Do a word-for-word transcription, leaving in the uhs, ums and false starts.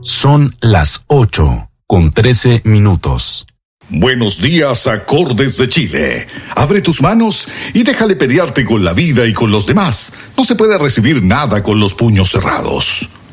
Son las ocho con trece minutos. Buenos días, acordes de Chile. Abre tus manos y déjale pelearte con la vida y con los demás. No se puede recibir nada con los puños cerrados.